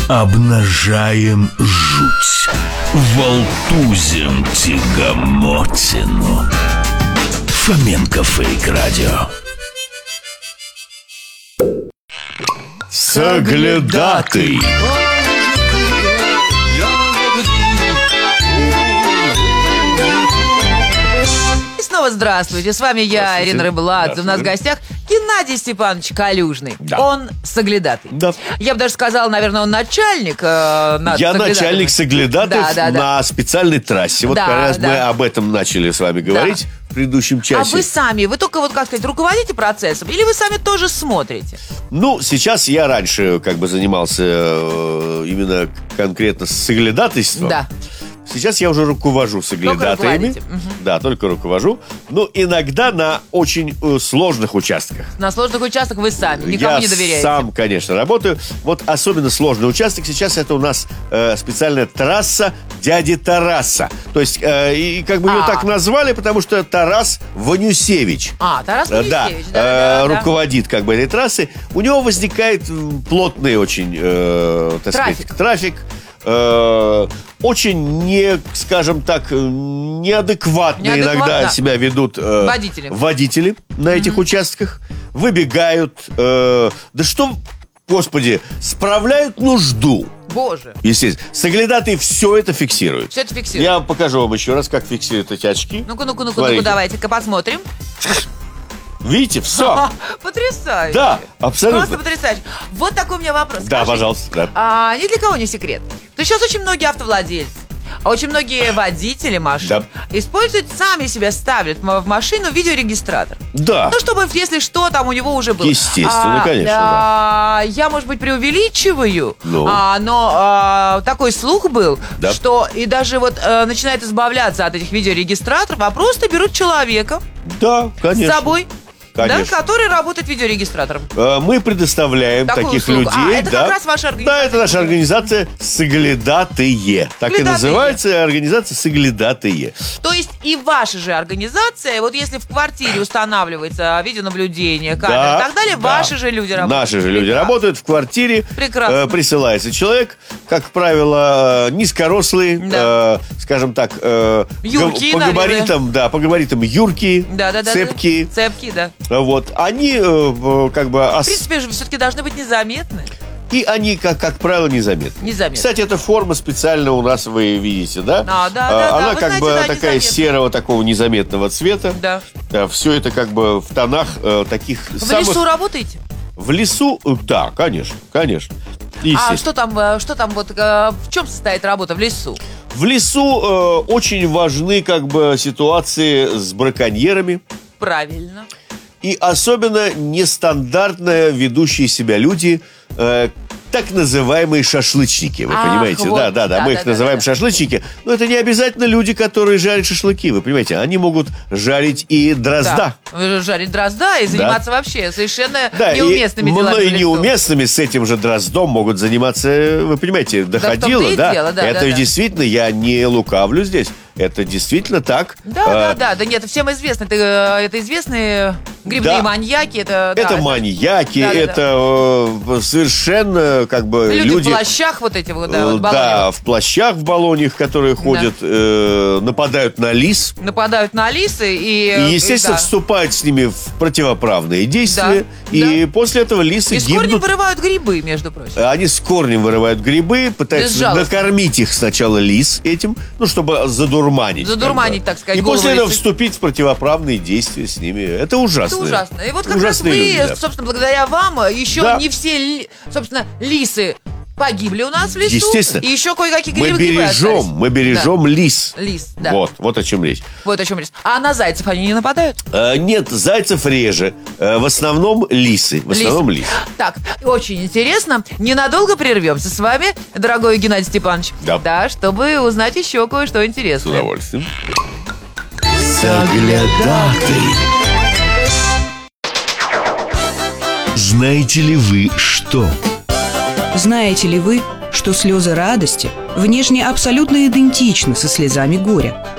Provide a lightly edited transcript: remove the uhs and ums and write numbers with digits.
Обнажаем жуть, волтузим тягомотину. Фоменко Фейк Радио. Соглядатый. Здравствуйте, с вами я, Ирина Рыбладзе. У нас в гостях Геннадий Степанович Калюжный. Да. Он соглядатый. Да. Я бы даже сказала, наверное, он начальник. Я начальник соглядатаев на специальной трассе. Вот как раз мы об этом начали с вами говорить в предыдущем часе. А вы сами, вы только, вот как сказать, руководите процессом? Или вы сами тоже смотрите? Ну, сейчас я раньше как бы занимался именно конкретно соглядатайством. Да. Сейчас я уже руковожу соглядатаями. Да, только руковожу. Но иногда на очень сложных участках. На сложных участках вы сами, никому не доверяете? Я сам, конечно, работаю. Вот особенно сложный участок сейчас это у нас специальная трасса дяди Тараса. То есть, и как бы ее так назвали, потому что Тарас Ванюсевич. Тарас Ванюсевич, руководит как бы этой трассой. У него возникает плотный очень, трафик. Очень неадекватно иногда себя ведут водители на этих участках. Выбегают, справляют нужду. Боже. Естественно. Соглядатые все это фиксируют. Все это фиксируют. Я покажу вам еще раз, как фиксируют эти очки. Ну-ка, давайте-ка посмотрим. Видите, все. Потрясающе. Да, абсолютно. Просто потрясающе. Вот такой у меня вопрос. Да, пожалуйста. Ни для кого не секрет. То сейчас очень многие автовладельцы, очень многие водители машин используют, сами себя ставят в машину видеорегистратор. Да. Ну, чтобы, если что, там у него уже было. Естественно, конечно. Я, может быть, преувеличиваю, но такой слух был, что и даже вот начинают избавляться от этих видеорегистраторов, а просто берут человека с собой. Конечно. Который работает видеорегистратором. Мы предоставляем таких людей. Это как раз ваша организация. Да, это наша организация «Соглядатые». Так и называется организация «Соглядатые». То есть и ваша же организация, вот если в квартире устанавливается видеонаблюдение, камеры и так далее, ваши же люди работают. Наши же люди работают в квартире. Прекрасно. Присылается человек, как правило, низкорослый, скажем так, юркий, по габаритам юркие, цепкие. Цепкие, да. Вот, они как бы... В принципе же все-таки должны быть незаметны. И они, как правило, незаметны. Кстати, эта форма специально у нас, вы видите, да? Она как бы такая серого, такого незаметного цвета. Да. Все это как бы в тонах таких самых... В лесу работаете? В лесу, да, конечно. А что там вот, в чем состоит работа в лесу? В лесу очень важны как бы ситуации с браконьерами. Правильно. И особенно нестандартно ведущие себя люди, так называемые шашлычники, вы понимаете? Вот, да, мы их называем шашлычники. Но это не обязательно люди, которые жарят шашлыки, вы понимаете? Они могут жарить и дрозда. Жарить дрозда и заниматься вообще совершенно неуместными делами. И неуместными с этим же дроздом могут заниматься, вы понимаете, доходило, это действительно, я не лукавлю здесь. Это действительно так. Да, нет, всем известно. Это известные грибные маньяки. Это маньяки, это совершенно как бы люди... в плащах вот эти вот, в плащах в баллонях, которые ходят, нападают на лис. Нападают на лисы и естественно, вступают с ними в противоправные действия. И после этого лисы гибнут. И с корнем вырывают грибы, между прочим. Они с корнем вырывают грибы, пытаются накормить их сначала лис этим, чтобы задурманить, так сказать. И после этого вступить в противоправные действия с ними. Это ужасно. Это ужасно. И вот как раз вы, собственно, благодаря вам, еще не все, собственно, лисы погибли у нас в лесу. Естественно. И еще кое-какие грибы мы бережем лис. Лис, да. Вот о чем речь. А на зайцев они не нападают? Нет, зайцев реже. В основном лисы. Так, очень интересно. Ненадолго прервемся с вами, дорогой Геннадий Степанович. Да, чтобы узнать еще кое-что интересное. С удовольствием. Соглядатый. Знаете ли вы что? Знаете ли вы, что слезы радости внешне абсолютно идентичны со слезами горя?